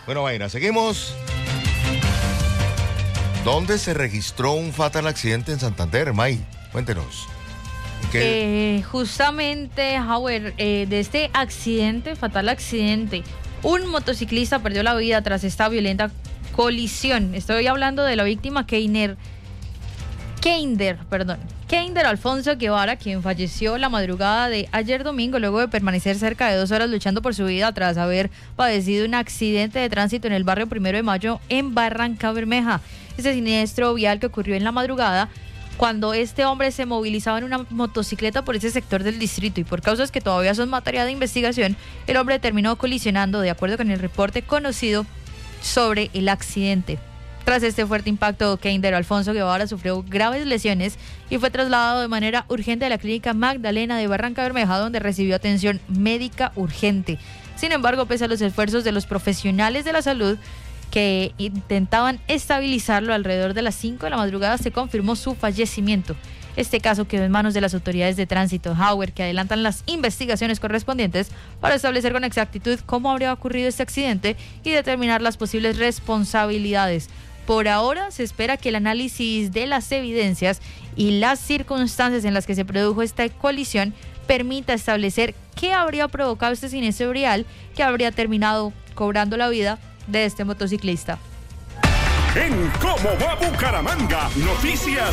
Bueno, Mayra, seguimos. ¿Dónde se registró un fatal accidente en Santander, May? Cuéntenos. Justamente, Howard, de este accidente, fatal accidente, un motociclista perdió la vida tras esta violenta colisión. Estoy hablando de la víctima Keiner Alfonso Guevara, quien falleció la madrugada de ayer domingo luego de permanecer cerca de 2 horas luchando por su vida tras haber padecido un accidente de tránsito en el barrio 1 de Mayo en Barrancabermeja. Este siniestro vial que ocurrió en la madrugada cuando este hombre se movilizaba en una motocicleta por ese sector del distrito, y por causas que todavía son materia de investigación, el hombre terminó colisionando de acuerdo con el reporte conocido sobre el accidente. Tras este fuerte impacto, Keiner Alfonso Guevara sufrió graves lesiones y fue trasladado de manera urgente a la clínica Magdalena de Barrancabermeja, donde recibió atención médica urgente. Sin embargo, pese a los esfuerzos de los profesionales de la salud que intentaban estabilizarlo, alrededor de las 5 de la madrugada se confirmó su fallecimiento. Este caso quedó en manos de las autoridades de tránsito, Howard, que adelantan las investigaciones correspondientes para establecer con exactitud cómo habría ocurrido este accidente y determinar las posibles responsabilidades. Por ahora se espera que el análisis de las evidencias y las circunstancias en las que se produjo esta colisión permita establecer qué habría provocado este siniestro vial que habría terminado cobrando la vida de este motociclista. En ¿Cómo va Bucaramanga? Noticias.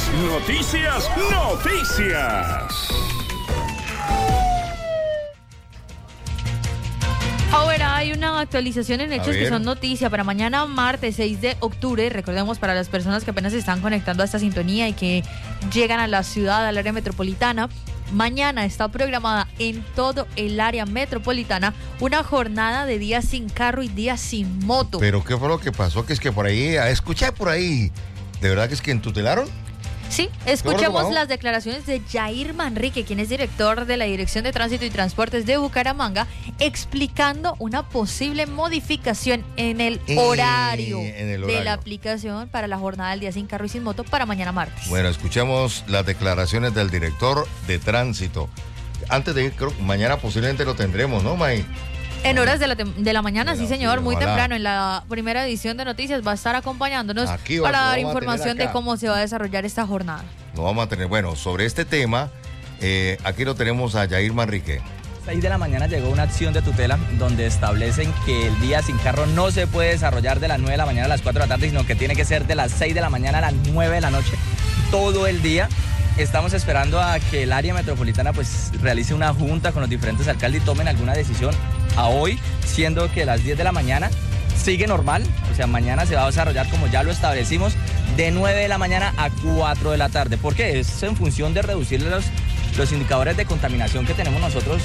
Ahora hay una actualización en hechos que son noticia para mañana martes 6 de octubre. Recordemos, para las personas que apenas se están conectando a esta sintonía y que llegan a la ciudad, al área metropolitana, mañana está programada en todo el área metropolitana una jornada de días sin carro y días sin moto. ¿Pero qué fue lo que pasó? Que es que por ahí, escuché por ahí, ¿de verdad que es que entutelaron? Sí, escuchemos las declaraciones de Jair Manrique, quien es director de la Dirección de Tránsito y Transportes de Bucaramanga, explicando una posible modificación en el horario de la aplicación para la jornada del día sin carro y sin moto para mañana martes. Bueno, escuchemos las declaraciones del director de Tránsito. Antes de ir, creo que mañana posiblemente lo tendremos, ¿no, May? En horas de la mañana, sí señor, muy temprano, en la primera edición de noticias va a estar acompañándonos para dar información de cómo se va a desarrollar esta jornada. Lo vamos a tener. Bueno, sobre este tema, aquí lo tenemos a Jair Manrique. 6 de la mañana llegó una acción de tutela donde establecen que el día sin carro no se puede desarrollar de las 9 de la mañana a las 4 de la tarde, sino que tiene que ser de las 6 de la mañana a las 9 de la noche, todo el día. Estamos esperando a que el área metropolitana pues realice una junta con los diferentes alcaldes y tomen alguna decisión a hoy, siendo que a las 10 de la mañana sigue normal, o sea, mañana se va a desarrollar como ya lo establecimos, de 9 de la mañana a 4 de la tarde. ¿Por qué? Es en función de reducir los indicadores de contaminación que tenemos nosotros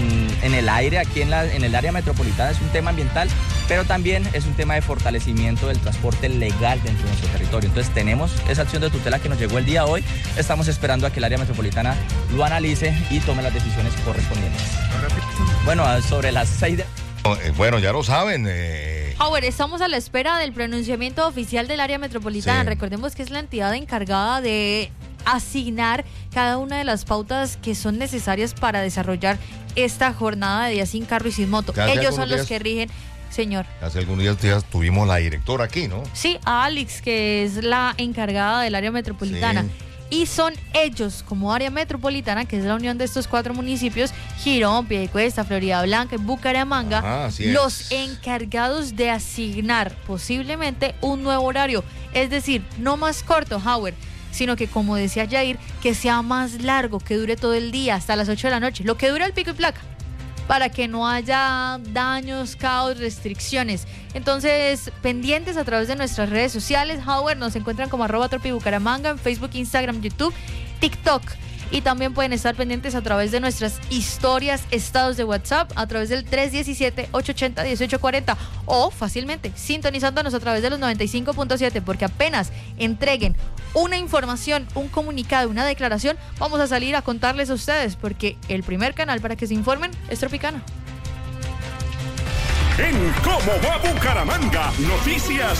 en el aire aquí en el área metropolitana. Es un tema ambiental, pero también es un tema de fortalecimiento del transporte legal dentro de nuestro territorio. Entonces tenemos esa acción de tutela que nos llegó el día de hoy. Estamos esperando a que el área metropolitana lo analice y tome las decisiones correspondientes. Bueno, sobre las 6 de... Bueno, ya lo saben. Howard, estamos a la espera del pronunciamiento oficial del área metropolitana. Sí. Recordemos que es la entidad encargada de asignar cada una de las pautas que son necesarias para desarrollar esta jornada de día sin carro y sin moto. Ellos son los que rigen. Señor. Hace algunos días tuvimos la directora aquí, ¿no? Sí, a Alex, que es la encargada del área metropolitana. Sí. Y son ellos, como área metropolitana, que es la unión de estos 4 municipios, Girón, Piedecuesta, Florida Blanca y Bucaramanga, los encargados de asignar posiblemente un nuevo horario. Es decir, no más corto, Howard, sino que, como decía Jair, que sea más largo, que dure todo el día, hasta las 8 de la noche, lo que dura el pico y placa, para que no haya daños, caos, restricciones. Entonces, pendientes a través de nuestras redes sociales. Howard, nos encuentran como @tropibucaramanga en Facebook, Instagram, YouTube, TikTok. Y también pueden estar pendientes a través de nuestras historias, estados de WhatsApp, a través del 317-880-1840 o fácilmente sintonizándonos a través de los 95.7, porque apenas entreguen una información, un comunicado, una declaración, vamos a salir a contarles a ustedes, porque el primer canal para que se informen es Tropicana. En ¿Cómo va Bucaramanga? Noticias.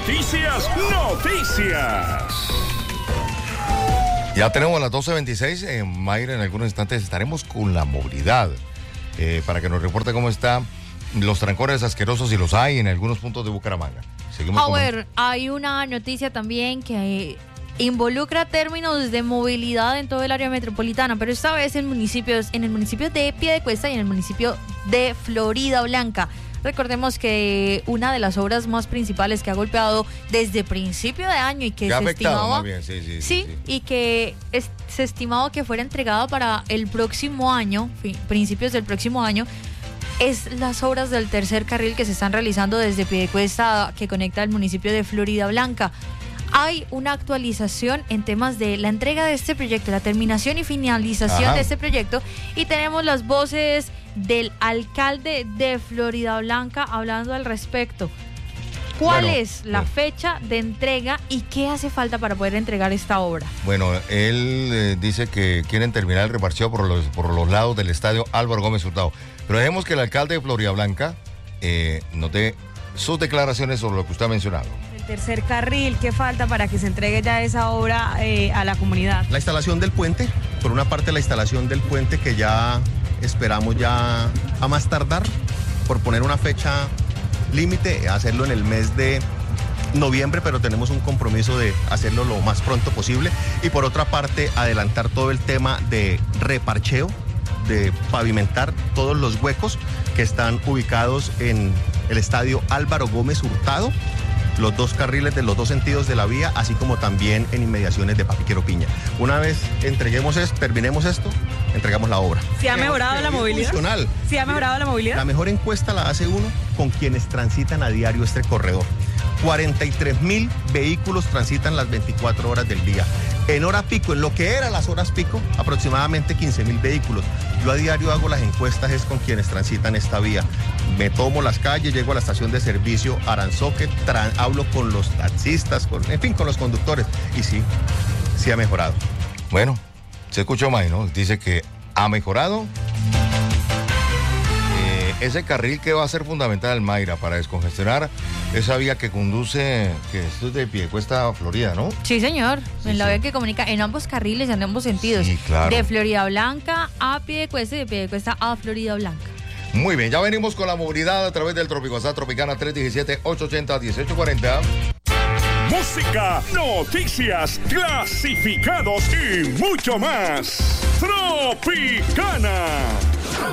Ya tenemos las 12:26. Mayra, en algunos instantes estaremos con la movilidad para que nos reporte cómo está los trancones asquerosos y los hay en algunos puntos de Bucaramanga. Seguimos A ver, hay una noticia también que involucra términos de movilidad en todo el área metropolitana, pero esta vez en el municipio de Piedecuesta y en el municipio de Floridablanca. Recordemos que una de las obras más principales que ha golpeado desde principio de año y que se estimaba, y que se estimaba que fuera entregada para el próximo año, principios del próximo año, es las obras del tercer carril que se están realizando desde Piedecuesta, que conecta el municipio de Floridablanca. Hay una actualización en temas de la entrega de este proyecto, la terminación y finalización de este proyecto, y tenemos las voces del alcalde de Floridablanca hablando al respecto. ¿Cuál es la fecha de entrega y qué hace falta para poder entregar esta obra? Bueno, él dice que quieren terminar el reparcheo por los lados del estadio Álvaro Gómez Hurtado. Pero dejemos que el alcalde de Floridablanca nos dé sus declaraciones sobre lo que usted ha mencionado. Tercer carril, ¿qué falta para que se entregue ya esa obra a la comunidad? La instalación del puente, por una parte la instalación del puente que ya esperamos ya a más tardar, por poner una fecha límite, hacerlo en el mes de noviembre, pero tenemos un compromiso de hacerlo lo más pronto posible. Y por otra parte, adelantar todo el tema de reparcheo, de pavimentar todos los huecos que están ubicados en el estadio Álvaro Gómez Hurtado, los dos carriles de los dos sentidos de la vía, así como también en inmediaciones de Papiquero Piña. Una vez terminemos esto, entregamos la obra. ¿Sí ha mejorado la movilidad? Funcional. ¿Sí ha mejorado la movilidad? La mejor encuesta la hace uno con quienes transitan a diario este corredor. 43,000 vehículos transitan las 24 horas del día. En hora pico, en lo que eran las horas pico, aproximadamente 15,000 vehículos. Yo a diario hago las encuestas es con quienes transitan esta vía. Me tomo las calles, llego a la estación de servicio Aranzoque, hablo con los taxistas, con los conductores. Y sí ha mejorado. Bueno, se escuchó May, ¿no? Dice que ha mejorado. Ese carril que va a ser fundamental, Mayra, para descongestionar esa vía que conduce, que esto es de Piedecuesta a Florida, ¿no? Sí, señor. En la vía que comunica en ambos carriles, en ambos sentidos. Sí, claro. De Floridablanca a Piedecuesta y de Piedecuesta a Floridablanca. Muy bien, ya venimos con la movilidad a través del Tropicosat Tropicana 317-880-1840. Música, noticias, clasificados y mucho más. Tropicana.